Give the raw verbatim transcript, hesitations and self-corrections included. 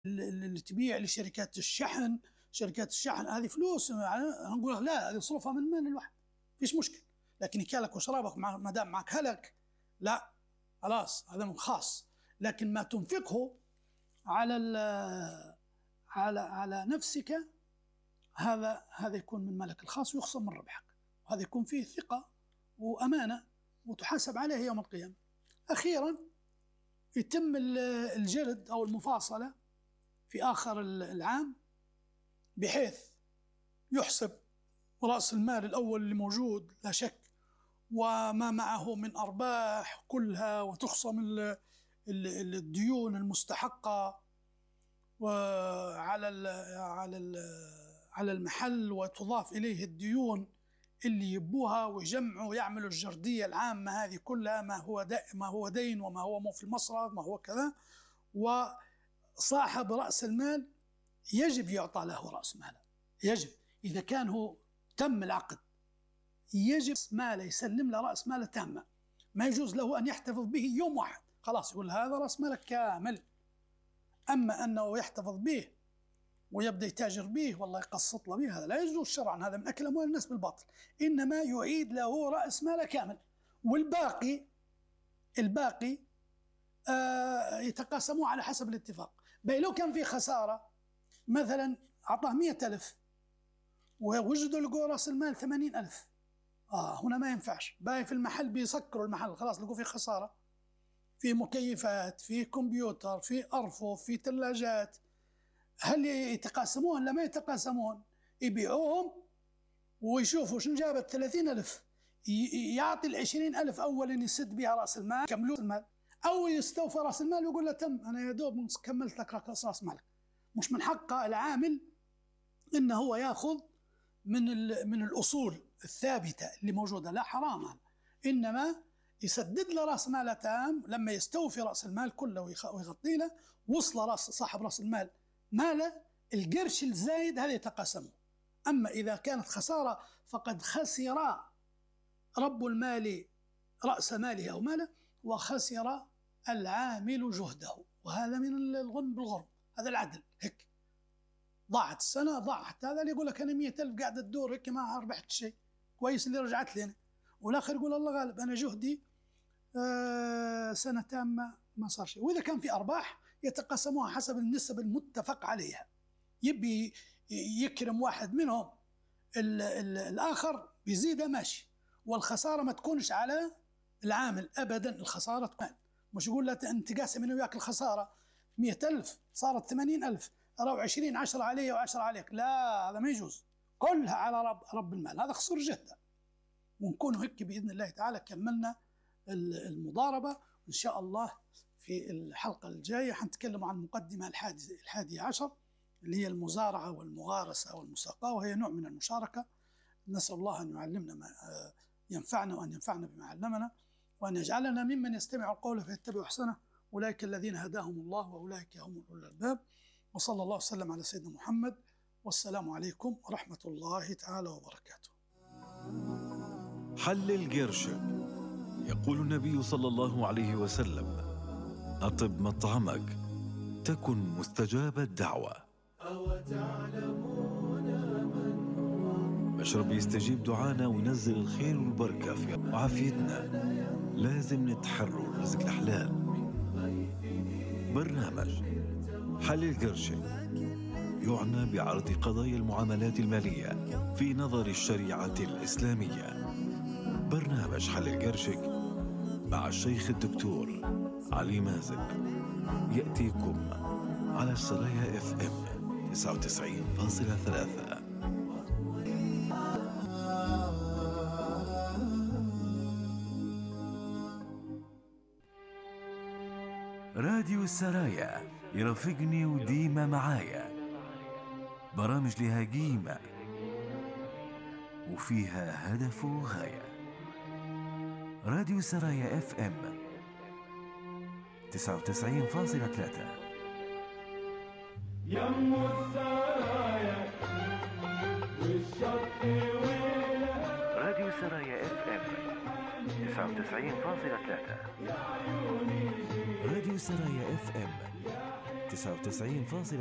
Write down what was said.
اللي تبيع لشركات الشحن، شركات الشحن هذه فلوس نقول لا، هذه صرفها من مال الواحد فيش مشكلة، لكن يكالك وشرابك ما دام معك هلك لا خلاص هذا خاص. لكن ما تنفقه على على على نفسك هذا هذا يكون من مالك الخاص ويخصم من ربحك، وهذا يكون فيه ثقة وأمانة وتحاسب عليه يوم القيامة. أخيرا يتم الجلد أو المفاصلة في آخر العام، بحيث يحسب رأس المال الأول اللي موجود لا شك وما معه من أرباح كلها، وتخصم الديون المستحقة وعلى على على المحل، وتضاف إليه الديون اللي يبوها ويجمعوا ويعملوا الجردية العامة هذه كلها، ما هو ما هو دين وما هو مو في المصرف ما هو كذا. وصاحب رأس المال يجب يعطى له رأس ماله، يجب إذا كان هو تم العقد يجب ماله يسلم له رأس ماله تامة، ما يجوز له أن يحتفظ به يوم واحد خلاص يقول هذا رأس مالك كامل. أما أنه يحتفظ به ويبدأ يتاجر به والله يقسط له به، هذا لا يجوز شرعا، هذا من أكل أموال الناس بالباطل. إنما يعيد له رأس ماله كامل، والباقي الباقي آه يتقاسموه على حسب الاتفاق. بي لو كان في خسارة مثلا أعطاه مئة ألف ووجدوا لقوا رأس المال ثمانين ألف، آه هنا ما ينفعش. باقي في المحل بيسكروا المحل خلاص لقوا في خسارة، في مكيفات، في كمبيوتر، في أرفف، في ثلاجات، هل يتقاسمون؟ لا ما يتقاسمون، يبيعوهم ويشوفوا شن جابت ثلاثين ألف، يعطي العشرين ألف أولا يسد بها رأس المال كملوا المال، أو يستوفى رأس المال ويقول له تم أنا يا دوب كملت لك رأس مالك. مش من حق العامل إنه هو يأخذ من من الأصول الثابتة اللي موجودة، لا حرام، إنما يسدد له رأس ماله تام لما يستوفي رأس المال كله ويغطي له. وصل رأس صاحب رأس المال ماله القرش الزايد هذا يتقاسمه. أما إذا كانت خسارة فقد خسر رب المال رأس ماله أو ماله، وخسر العامل جهده، وهذا من الغنم بالغرم، هذا العدل. هيك ضاعت السنة ضاعت، هذا اللي يقول لك أنا مية ألف قاعدة تدور هيك ما ربحت شيء، كويس اللي رجعت لي أنا، والآخر يقول الله غالب أنا جهدي آه سنة تامة ما صار شيء. وإذا كان في أرباح يتقسموها حسب النسب المتفق عليها، يبي يكرم واحد منهم ال ال الآخر بيزيده ماشي، والخسارة ما تكونش على العامل أبدا، الخسارة تكون مش يقول له أنت قاسم أنا وياك الخسارة مئة ألف صارت ثمانين ألف أو عشرين، عشرة علي وعشرة عليك، لا هذا ما يجوز، كلها على رب, رب المال، هذا خسر جهده. ونكون هيك بإذن الله تعالى كملنا المضاربة. إن شاء الله في الحلقة الجاية حنتكلم عن المقدمة الحادية عشر اللي هي المزارعة والمغارسة والمساقاة، وهي نوع من المشاركة. نسأل الله أن يعلمنا ما ينفعنا وأن ينفعنا بما علمنا، وأن يجعلنا ممن يستمع القول فيتبع أحسنه، أولئك الذين هداهم الله وأولئك هم أولو الألباب. وصلى الله وسلم على سيدنا محمد، والسلام عليكم ورحمة الله تعالى وبركاته. حلل قرشك. يقول النبي صلى الله عليه وسلم: أطب مطعمك تكن مستجاب الدعوة. مشرب يستجيب دعانا وينزل الخير والبركة في وعافيتنا. لازم نتحرر رزق الحلال. برنامج حلل قرشك يعنى بعرض قضايا المعاملات المالية في نظر الشريعة الإسلامية. برنامج حلل قرشك مع الشيخ الدكتور علي مازن يأتيكم على السرايا اف ام تسعة وتسعين فاصلة ثلاثة. راديو السرايا يرافقني وديما معايا، برامج لها قيمة وفيها هدف وغاية. راديو سرايا اف ام تسعة وتسعين فاصلة ثلاثة. يم السرايا والشط ويلها. راديو سرايا اف ام تسعة وتسعين فاصلة ثلاثة. راديو سرايا اف ام تسعة وتسعين فاصلة